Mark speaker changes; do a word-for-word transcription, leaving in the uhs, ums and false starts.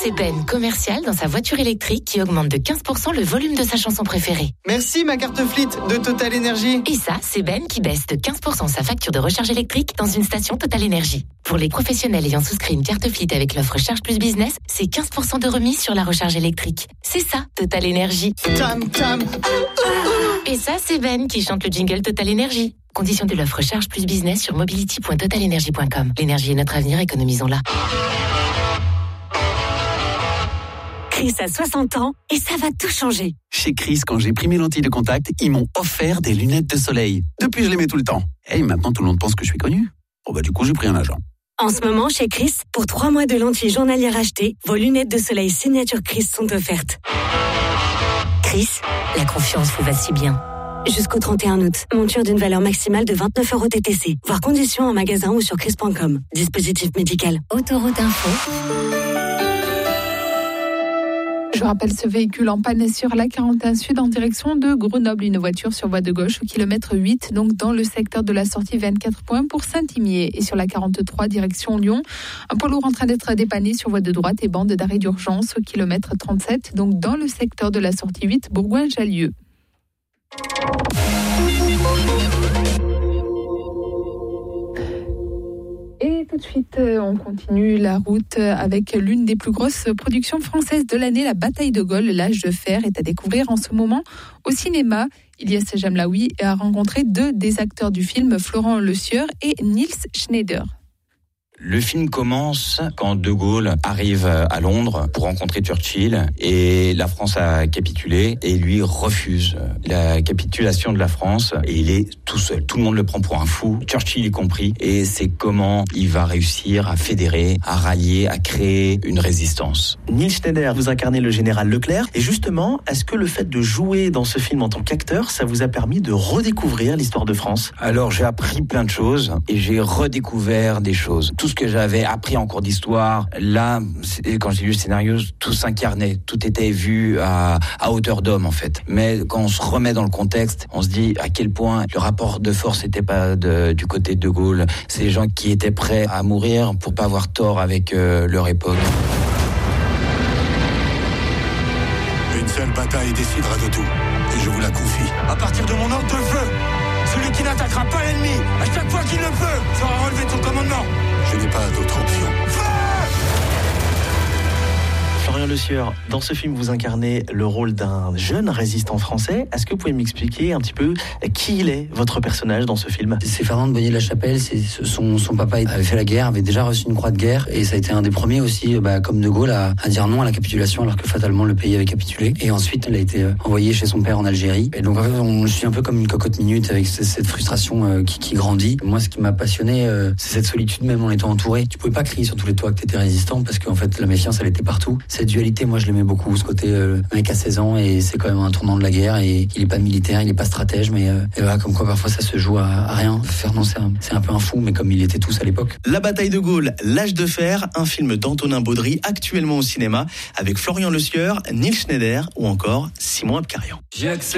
Speaker 1: c'est Ben, commercial, dans sa voiture électrique qui augmente de quinze pour cent le volume de sa chanson préférée.
Speaker 2: Merci ma carte Fleet de Total Energy.
Speaker 1: Et ça, c'est Ben qui baisse de quinze pour cent sa facture de recharge électrique dans une station Total Energy. Pour les professionnels ayant souscrit une carte Fleet avec l'offre Charge Plus Business, c'est quinze pour cent de remise sur la recharge électrique. C'est ça, Total Energy.
Speaker 2: Tam tam.
Speaker 1: Et ça, c'est Ben qui chante le jingle Total Energy. Condition de l'offre Charge Plus Business sur mobility point total energy point com. L'énergie est notre avenir, économisons-la.
Speaker 3: Chris a soixante ans et ça va tout changer.
Speaker 4: Chez Chris, quand j'ai pris mes lentilles de contact, ils m'ont offert des lunettes de soleil. Depuis, je les mets tout le temps. Et maintenant, tout le monde pense que je suis connu. Oh bah du coup, j'ai pris un agent.
Speaker 3: En ce moment, chez Chris, pour trois mois de lentilles journalières achetées, vos lunettes de soleil signature Chris sont offertes. Chris, la confiance vous va si bien. Jusqu'au trente et un août, monture d'une valeur maximale de vingt-neuf euros T T C. Voir conditions en magasin ou sur chris point com. Dispositif médical.
Speaker 1: Autoroute Info.
Speaker 5: Je rappelle ce véhicule en panne sur la quarante et un Sud en direction de Grenoble. Une voiture sur voie de gauche au kilomètre huit, donc dans le secteur de la sortie vingt-quatre points pour Saint-Imier. Et sur la quarante-trois, direction Lyon, un poids lourd en train d'être dépanné sur voie de droite et bande d'arrêt d'urgence au kilomètre trente-sept, donc dans le secteur de la sortie huit, Bourgoin-Jallieu. Et tout de suite, on continue la route avec l'une des plus grosses productions françaises de l'année, La Bataille de Gaulle, l'âge de fer, est à découvrir en ce moment au cinéma. Ilyes Jamlaoui a rencontré deux des acteurs du film, Florent Le Sieur et Niels Schneider.
Speaker 6: Le film commence quand De Gaulle arrive à Londres pour rencontrer Churchill et la France a capitulé et lui refuse la capitulation de la France et il est tout seul. Tout le monde le prend pour un fou, Churchill y compris, et c'est comment il va réussir à fédérer, à rallier, à créer une résistance.
Speaker 7: Niels Schneider, vous incarnez le général Leclerc et justement, est-ce que le fait de jouer dans ce film en tant qu'acteur, ça vous a permis de redécouvrir l'histoire de France ?
Speaker 6: Alors j'ai appris plein de choses et j'ai redécouvert des choses. Tout ce que j'avais appris en cours d'histoire, là, quand j'ai lu le scénario, tout s'incarnait, tout était vu à, à hauteur d'homme en fait. Mais quand on se remet dans le contexte, on se dit à quel point le rapport de force n'était pas de, du côté de De Gaulle. C'est des gens qui étaient prêts à mourir pour pas avoir tort avec euh, leur époque.
Speaker 8: Une seule bataille décidera de tout, et je vous la confie. À partir de mon ordre de feu, celui qui n'attaquera pas l'ennemi, à chaque fois qu'il le peut, fera relever ton commandement. Je n'ai pas d'autre option.
Speaker 7: Florent Le Sieur, dans ce film, vous incarnez le rôle d'un jeune résistant français. Est-ce que vous pouvez m'expliquer un petit peu qui il est, votre personnage, dans ce film ?
Speaker 9: C'est Fernand de Bonnier de la Chapelle. C'est son, son papa avait fait la guerre, avait déjà reçu une croix de guerre. Et ça a été un des premiers aussi, bah, comme De Gaulle, à, à dire non à la capitulation, alors que fatalement le pays avait capitulé. Et ensuite, il a été envoyé chez son père en Algérie. Et donc, en fait, on, je suis un peu comme une cocotte minute avec cette frustration euh, qui, qui grandit. Moi, ce qui m'a passionné, euh, c'est cette solitude, même en étant entouré. Tu pouvais pas crier sur tous les toits que t'étais résistant, parce qu'en fait, la méfiance, elle était partout. Cette dualité, moi, je l'aimais beaucoup, ce côté euh, mec à seize ans, et c'est quand même un tournant de la guerre, et il est pas militaire, il est pas stratège, mais euh, et voilà, comme quoi parfois ça se joue à, à rien. Fernand, c'est un, c'est un peu un fou, mais comme il était tous à l'époque.
Speaker 7: La Bataille de Gaulle, l'âge de fer, un film d'Antonin Baudry, actuellement au cinéma, avec Florian Le Sieur, Niels Schneider ou encore Simon Abkarian.